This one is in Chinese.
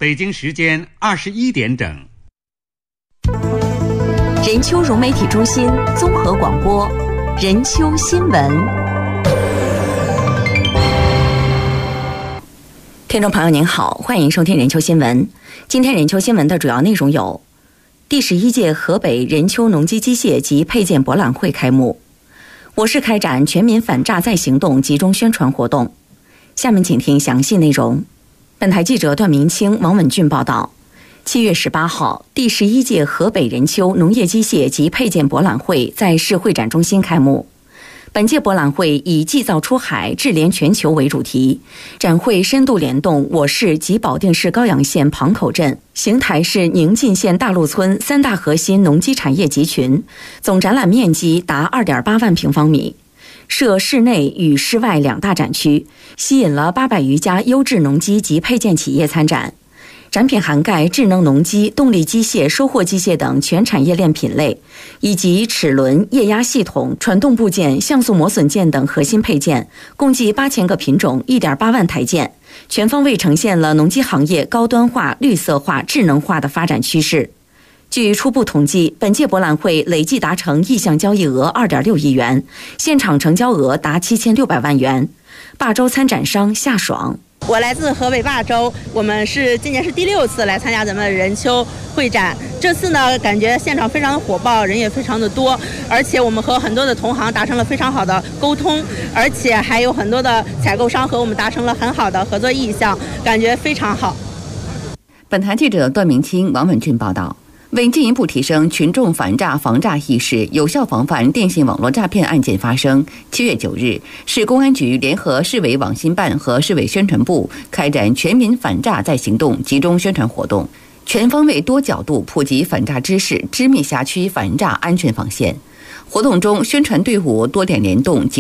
北京时间21点整。 任丘融媒体中心综合广播，任丘新闻。听众朋友您好，欢迎收听任丘新闻。今天任丘新闻的主要内容有：第11届河北任丘农机机械及配件博览会开幕，我市开展全民反诈再行动集中宣传活动。下面请听详细内容。本台记者段明清、王文俊报道。7月18号，第11届河北任丘农业机械及配件博览会在市会展中心开幕。本届博览会以“缔造出海，智联全球”为主题，展会深度联动我市及保定市高阳县庞口镇、邢台市宁晋县大路村3大核心农机产业集群，总展览面积达2.8万平方米，设室内与室外2大展区，吸引了800余家优质农机及配件企业参展。展品涵盖智能农机、动力机械、收获机械等全产业链品类，以及齿轮、液压系统、传动部件、像素磨损件等核心配件，共计8000个品种，1.8万台件，全方位呈现了农机行业高端化、绿色化、智能化的发展趋势。据初步统计，本届博览会累计达成意向交易额2.6亿元，现场成交额达7600万元。霸州参展商夏爽。 我来自河北霸州，我们今年是第6次来参加咱们任丘会展。这次呢，感觉现场非常的火爆，人也非常的多，而且我们和很多的同行达成了非常好的沟通，而且还有很多的采购商和我们达成了很好的合作意向，感觉非常好。 本台记者段明清、王文俊报道。为进一步提升群众反诈防诈意识，有效防范电信网络诈骗案件发生，7月9日，市公安局联合市委网信办和市委宣传部开展全民反诈再行动集中宣传活动，全方位多角度普及反诈知识，织密辖区反诈安全防线。活动中，宣传队伍多点联动